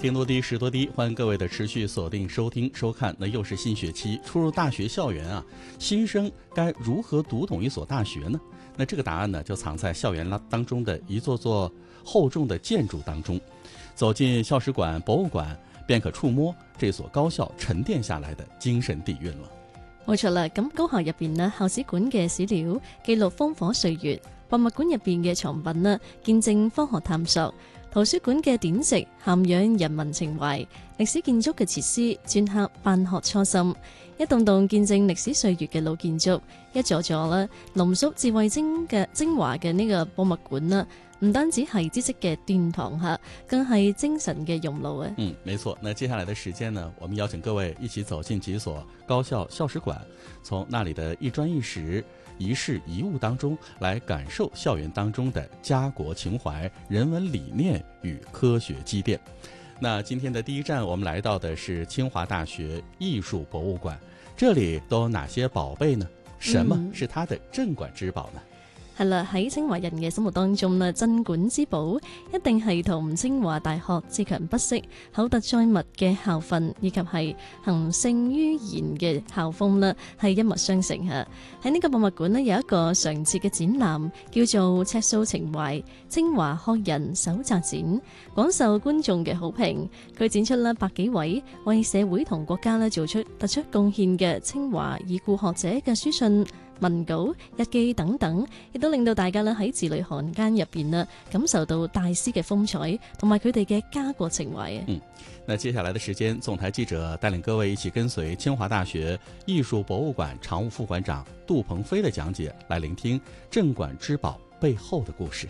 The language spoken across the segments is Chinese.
天多低，事多低，欢迎各位的持续锁定收听收看。那又是新学期，初入大学校园啊，新生该如何读懂一所大学呢？那这个答案呢，就藏在校园当中的一座座厚重的建筑当中。走进校史馆、博物馆，便可觸摸這所高校沉澱下來的精神底蘊了。 冇錯啦，咁高校入邊呢，校史館嘅史料記錄烽火歲月，博物館入邊嘅藏品呢，見證科學探索，圖書館嘅典籍涵養人民情懷，歷史建築嘅設施鐫刻辦學初心，一棟棟見證歷史歲月嘅老建築，一座座啦濃縮智慧精華嘅呢個博物館啦，唔單止係知識嘅殿堂嚇，更係精神嘅熔爐啊！ 沒錯。那接下來的時間呢，我們邀請各位一起走進幾所高校校史館，從那裡的一磚一石、一事一物當中，來感受校園當中的家國情懷、人文理念與科學積澱。那今天的第一站，我們來到的是清華大學藝術博物館，這裡都有哪些寶貝呢？什麼是它的鎮館之寶呢？ 係啦，喺清華人嘅心目當中呢，鎮館之寶一定係同清華大學自強不息、厚德載物嘅校訓，以及係行勝於言嘅校風呢，係一脈相承嚇。喺呢個博物館呢，有一個常設嘅展覽，叫做《赤素情懷清華學人手冊展》，廣受觀眾嘅好評。佢展出啦百幾位為社會同國家呢做出突出貢獻嘅清華已故學者嘅書信、文稿、日記等等，亦都令到大家咧喺字裏行間入邊呢，感受到大師嘅風采同埋佢哋嘅家國情懷啊！ 那接下來的時間，總台記者帶領各位一起跟隨清華大學藝術博物館常務副館長杜鵬飛的講解，來聆聽鎮館之寶背後的故事。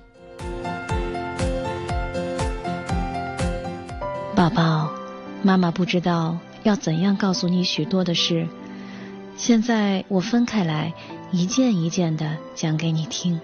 寶寶，媽媽不知道要怎樣告訴你許多的事。現在我分開來，一件一件的講給你聽。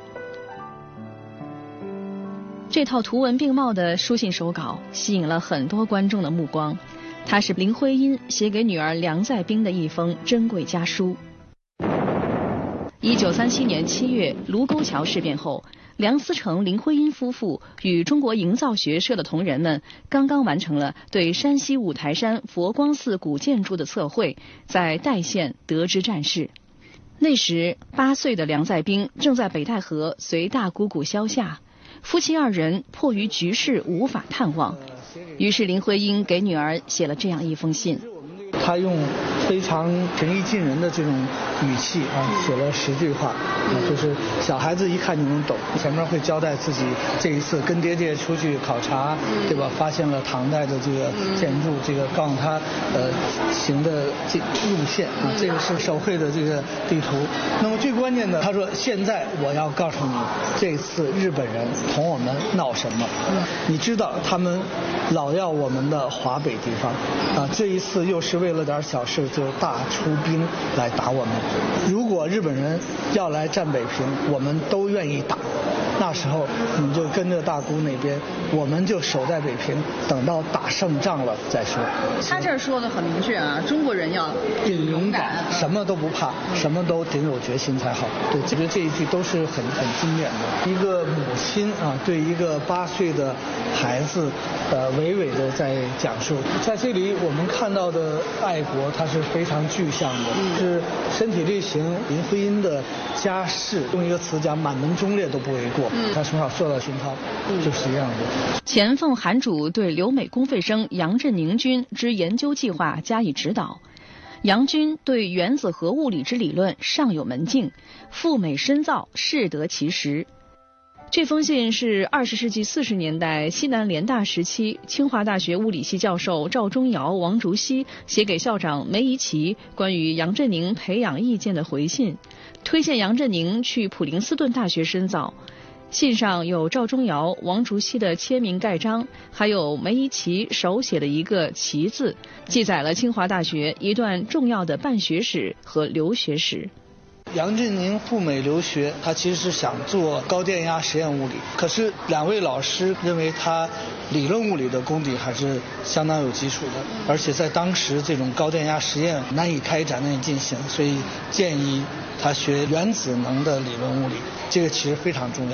這套圖文並茂的書信手稿吸引了很多觀眾的目光。它是林徽因寫給女兒梁再冰的一封珍貴家書。1937年7月，盧溝橋事變後，梁思成、林徽因夫婦與中國營造學社的同仁們剛剛完成了對山西五台山佛光寺古建築的測繪，在代縣得知戰事。那時8歲的梁再冰正在北戴河隨大姑姑消夏，夫妻二人迫於局勢無法探望，於是林徽因給女兒寫了這樣一封信。 他用非常平易近人的這種語氣寫了10句話，就是小孩子一看就能懂。前面會交代自己這一次跟爹爹出去考察，對吧？發現了唐代的這個建築，這個告訴他行的這路線啊，這個是手繪的這個地圖。那麼最關鍵的，他說現在我要告訴你，這次日本人同我們鬧什麼？你知道他們老要我們的華北地方啊，這一次又是為了點小事就大出兵來打我們。如果日本人要來占北平，我們都願意打。那時候你就跟着大姑那邊，我們就守在北平，等到打勝仗了再說。 他這兒說的很明確啊，中國人要勇敢，什麼都不怕，什麼都挺有決心才好。對，我覺得這一句都是很經典的。一個母親啊，對一個8歲的孩子，娓娓的在講述。在這裡我們看到的愛國，它是非常具象的，是身體力行。林徽因的家世，用一個詞講，滿門忠烈都不為過。他從小受到熏陶，就是這樣的。 錢鳳韓主對留美公費生楊振寧君之研究計劃加以指導。楊君對原子核物理之理論尚有門徑，赴美深造，適得其時。這封信是20世紀40年代西南聯大時期清華大學物理系教授趙忠堯、王竹溪寫給校長梅贻琦關於楊振寧培養意見的回信，推薦楊振寧去普林斯頓大學深造。信上有趙忠堯、王竹溪的簽名蓋章，還有梅贻琦手寫的一個“琦”字，記載了清華大學一段重要的辦學史和留學史。 楊振寧赴美留學，他其實是想做高電壓實驗物理，可是兩位老師認為他理論物理的功底還是相當有基礎的，而且在當時這種高電壓實驗難以開展、難以進行，所以建議他學原子能的理論物理，這個其實非常重要。